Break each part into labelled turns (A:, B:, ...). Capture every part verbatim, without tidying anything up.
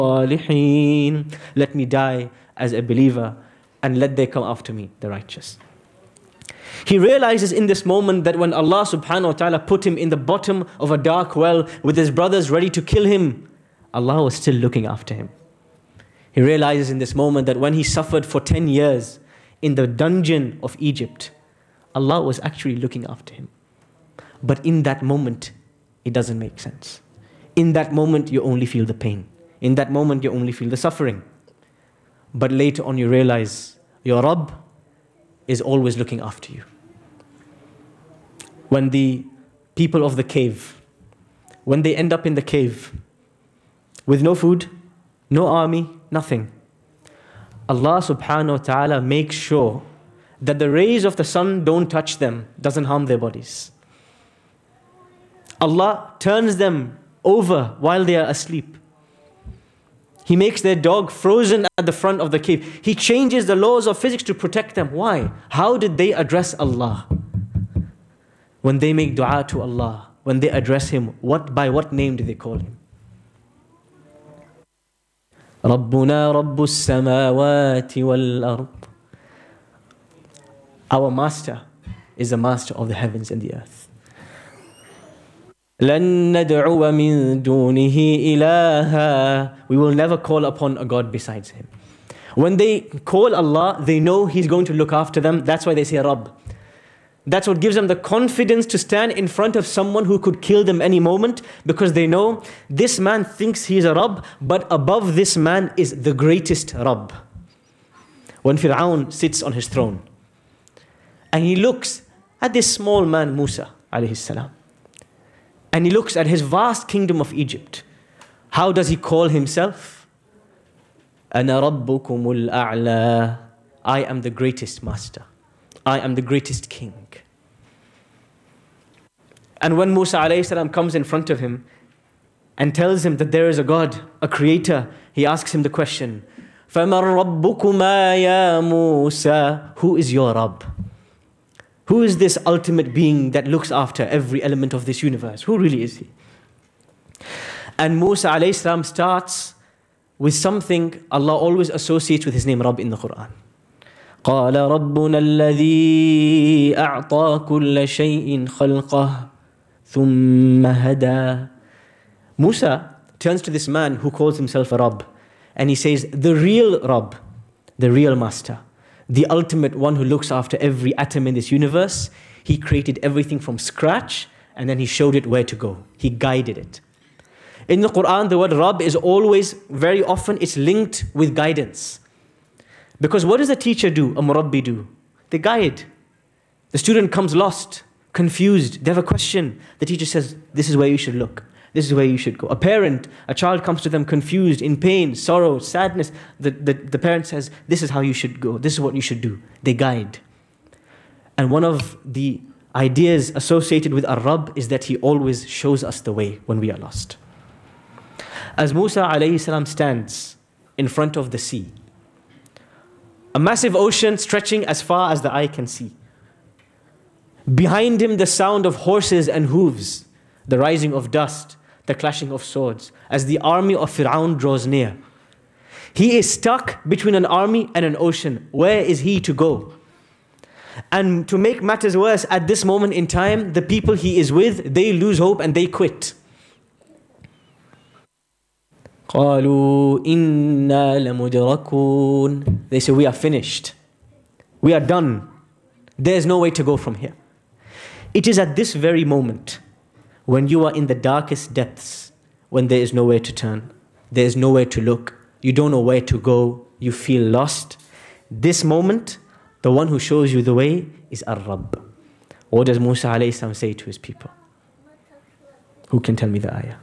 A: الصالحين. Let me die as a believer and let they come after me, the righteous. He realizes in this moment that when Allah subhanahu wa ta'ala put him in the bottom of a dark well with his brothers ready to kill him, Allah was still looking after him. He realizes in this moment that when he suffered for ten years in the dungeon of Egypt, Allah was actually looking after him. But in that moment, it doesn't make sense. In that moment, you only feel the pain. In that moment, you only feel the suffering. But later on, you realize your Rabb is always looking after you. When the people of the cave, when they end up in the cave with no food, no army, nothing, Allah subhanahu wa ta'ala makes sure that the rays of the sun don't touch them, doesn't harm their bodies. Allah turns them over while they are asleep. He makes their dog frozen at the front of the cave. He changes the laws of physics to protect them. Why? How did they address Allah? When they make dua to Allah, when they address Him, what by what name do they call Him? رَبُّنَا رَبُّ السَّمَاوَاتِ وَالْأَرْضِ. Our Master is the Master of the heavens and the earth. لَن نَدْعُوَ مِن دُونِهِ إِلَهًا. We will never call upon a God besides Him. When they call Allah, they know He's going to look after them. That's why they say Rabb. That's what gives them the confidence to stand in front of someone who could kill them any moment, because they know this man thinks he's a Rabb, but above this man is the greatest Rabb. When Fir'aun sits on his throne and he looks at this small man, Musa alayhi salam, and he looks at his vast kingdom of Egypt, how does he call himself? أَنَا رَبُّكُمُ الْأَعْلَى. I am the greatest master. I am the greatest king. And when Musa alayhi salam comes in front of him and tells him that there is a God, a creator, he asks him the question, فَمَنْ رَبُّكُمَا يَا مُوسَى. Who is your Rabb? Who is this ultimate being that looks after every element of this universe? Who really is He? And Musa alayhi salam starts with something Allah always associates with His name, Rabb, in the Quran. قال ربنا الذي أعطى كل شيء خلقه ثم هدى. Musa turns to this man who calls himself a Rabb, and he says, the real Rabb, the real master, the ultimate one who looks after every atom in this universe, He created everything from scratch, and then He showed it where to go. He guided it. In the Quran, the word Rabb is always, very often, it's linked with guidance. Because what does a teacher do, a murabbi do? They guide. The student comes lost, confused, they have a question. The teacher says, this is where you should look. This is where you should go. A parent, a child comes to them confused, in pain, sorrow, sadness. The, the, the parent says, this is how you should go. This is what you should do. They guide. And one of the ideas associated with Ar-Rabb is that He always shows us the way when we are lost. As Musa alayhi salam stands in front of the sea, a massive ocean stretching as far as the eye can see. Behind him, the sound of horses and hooves, the rising of dust, the clashing of swords, as the army of Fir'aun draws near. He is stuck between an army and an ocean. Where is he to go? And to make matters worse, at this moment in time, the people he is with, they lose hope and they quit. قالوا إنا لمدركون. They say, we are finished. We are done. There is no way to go from here. It is at this very moment, when you are in the darkest depths, when there is nowhere to turn, there is nowhere to look, you don't know where to go, you feel lost. This moment, the one who shows you the way is Ar-Rabb. What does Musa alayhi salam say to his people? Who can tell me the ayah?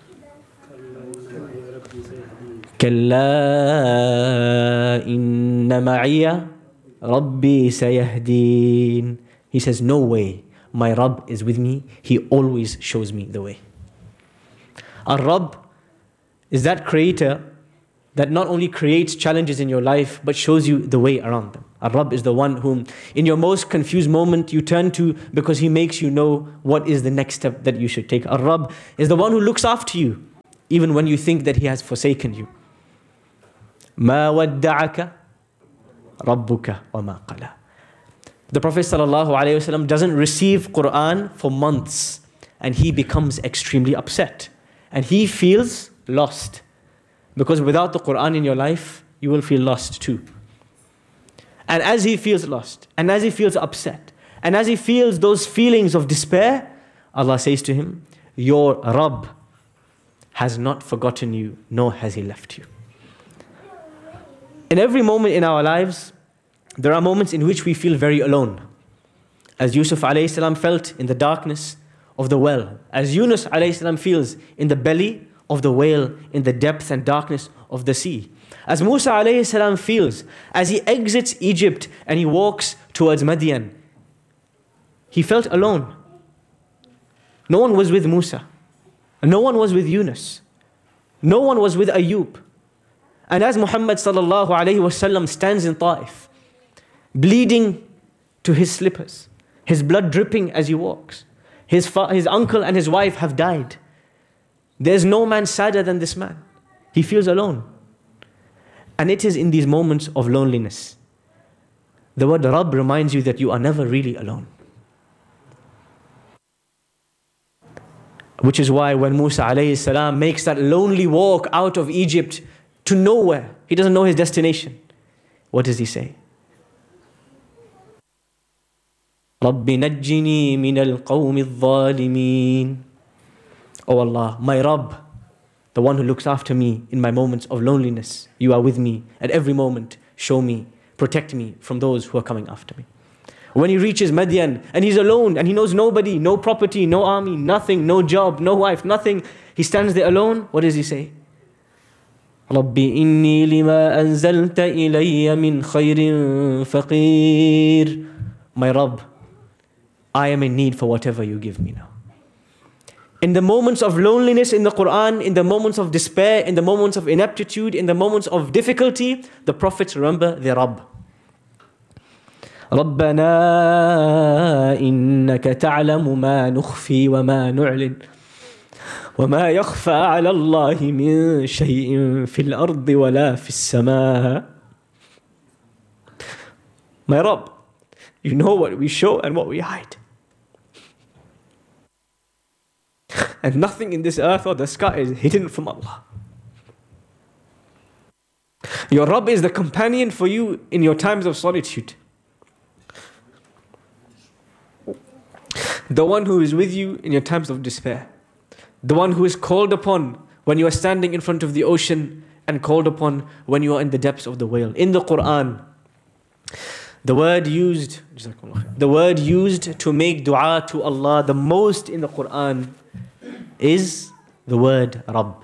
A: كَلَّا إِنَّ مَعِيَ رَبِّي سَيَهْدِينَ. He says, no way. My Rabb is with me. He always shows me the way. Ar-Rabb is that creator that not only creates challenges in your life, but shows you the way around them. Ar-Rabb is the one whom, in your most confused moment, you turn to because He makes you know what is the next step that you should take. Ar-Rabb is the one who looks after you, even when you think that He has forsaken you. مَا وَدَّعَكَ رَبُّكَ وَمَا قَلَى. The Prophet ﷺ doesn't receive Quran for months, and he becomes extremely upset. And he feels lost. Because without the Quran in your life, you will feel lost too. And as he feels lost, and as he feels upset, and as he feels those feelings of despair, Allah says to him, your Rabb has not forgotten you, nor has he left you. In every moment in our lives, there are moments in which we feel very alone. As Yusuf alayhi salam felt in the darkness of the well. As Yunus alayhi salam feels in the belly of the whale, in the depth and darkness of the sea. As Musa alayhi salam feels as he exits Egypt and he walks towards Madian. He felt alone. No one was with Musa. No one was with Yunus. No one was with Ayub. And as Muhammad sallallahu alayhi wasallam stands in Ta'if, bleeding to his slippers, his blood dripping as he walks, his, fa- his uncle and his wife have died. There's no man sadder than this man. He feels alone. And it is in these moments of loneliness. The word Rabb reminds you that you are never really alone. Which is why when Musa alayhi salam makes that lonely walk out of Egypt to nowhere, he doesn't know his destination. What does he say? رَبِّ نَجِّنِي مِنَ الْقَوْمِ الظَّالِمِينَ. Oh Allah, my Rabb, the one who looks after me in my moments of loneliness. You are with me at every moment. Show me, protect me from those who are coming after me. When he reaches Madian and he's alone and he knows nobody, no property, no army, nothing, no job, no wife, nothing. He stands there alone. What does he say? رَبِّ إِنِّي لِمَا أَنزَلْتَ إِلَيَّ مِنْ خَيْرٍ فَقِيرٌ. My Rabb, I am in need for whatever you give me now. In the moments of loneliness in the Quran, in the moments of despair, in the moments of ineptitude, in the moments of difficulty, the prophets remember their Rabb. رَبَّنَا إِنَّكَ تَعْلَمُ مَا نُخْفِي وَمَا نُعْلِنُ وَمَا يَخْفَى عَلَى اللَّهِ مِنْ شَيْءٍ فِي الْأَرْضِ وَلَا فِي السَّمَاءِ. My Rabb, you know what we show and what we hide. And nothing in this earth or the sky is hidden from Allah. Your Rabb is the companion for you in your times of solitude. The one who is with you in your times of despair. The one who is called upon when you are standing in front of the ocean and called upon when you are in the depths of the whale. In the Quran, the word used, the word used to make dua to Allah the most in the Quran is the word Rabb.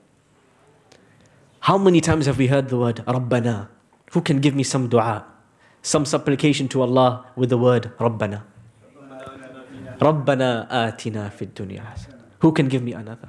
A: How many times have we heard the word Rabbana? Who can give me some dua, some supplication to Allah with the word Rabbana? Rabbana atina fid dunya hasana. Who can give me another?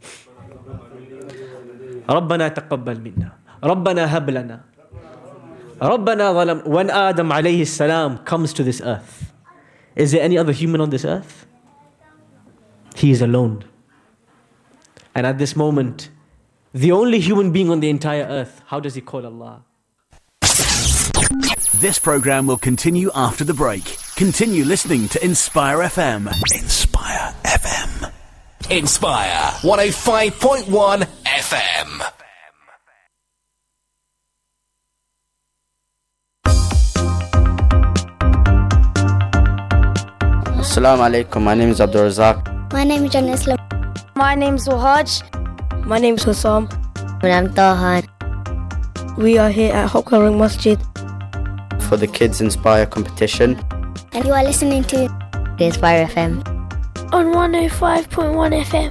A: Rabbana taqabbal minna. Rabbana hab lana. Rabbana zalam. When Adam alayhi salam comes to this earth, is there any other human on this earth? He is alone. And at this moment, the only human being on the entire earth, how does he call Allah?
B: This program will continue after the break. Continue listening to Inspire F M. Inspire F M.
C: Inspire one oh five point one F M.
D: Assalamu alaikum, my name is Abdul Razak.
E: My name is John Islam.
F: My name is Wahaj. My name is Hussam.
E: And I'm Tahan.
F: We are here at Hope Coloring Masjid
D: For the Kids Inspire competition.
E: And you are listening to Inspire F M
F: on one oh five point one F M.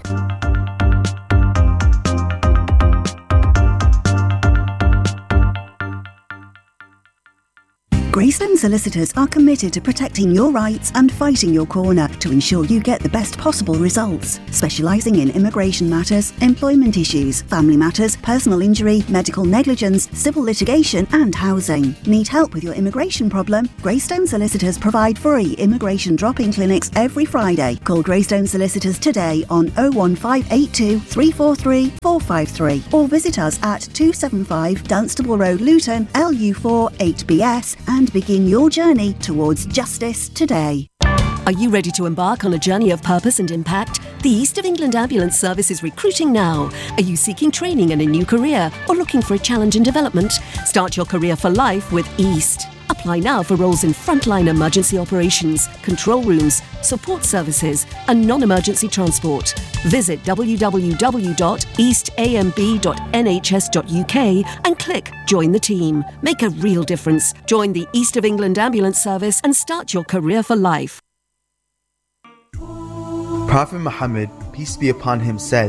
G: Greystone Solicitors are committed to protecting your rights and fighting your corner to ensure you get the best possible results. Specialising in immigration matters, employment issues, family matters, personal injury, medical negligence, civil litigation and housing. Need help with your immigration problem? Greystone Solicitors provide free immigration drop-in clinics every Friday. Call Greystone Solicitors today on oh one five eight two, three four three, four five three or visit us at two seventy-five Dunstable Road, Luton, L U four eight B S and begin your journey towards justice today.
H: Are you ready to embark on a journey of purpose and impact? The East of England Ambulance Service is recruiting now. Are you seeking training in a new career or looking for a challenge in development? Start your career for life with East. Apply now for roles in frontline emergency operations, control rooms, support services and non-emergency transport. Visit w w w dot east a m b dot n h s dot u k and click Join the Team. Make a real difference. Join the East of England Ambulance Service and start your career for life.
I: Prophet Muhammad, peace be upon him, said,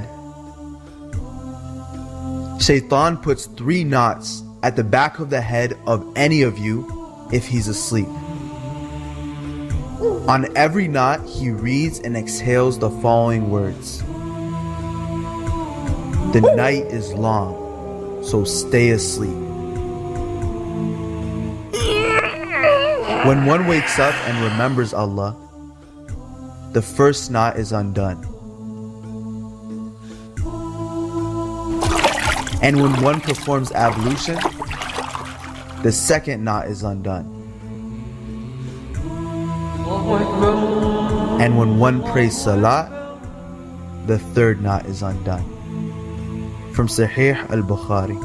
I: Shaitan puts three knots at the back of the head of any of you if he's asleep. On every knot, he reads and exhales the following words: the night is long, so stay asleep. When one wakes up and remembers Allah, the first knot is undone. And when one performs ablution, the second knot is undone. And when one prays salat, the third knot is undone. From Sahih al-Bukhari.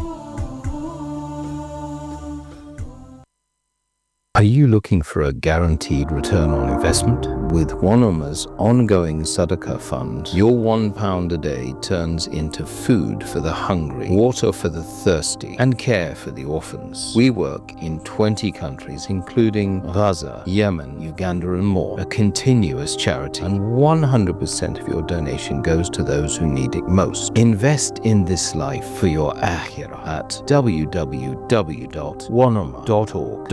J: Are you looking for a guaranteed return on investment? With One Ummah's ongoing Sadaqah fund, your one pound a day turns into food for the hungry, water for the thirsty, and care for the orphans. We work in twenty countries, including Gaza, Yemen, Uganda, and more. A continuous charity, and one hundred percent of your donation goes to those who need it most. Invest in this life for your akhirah at w w w dot one ummah dot org.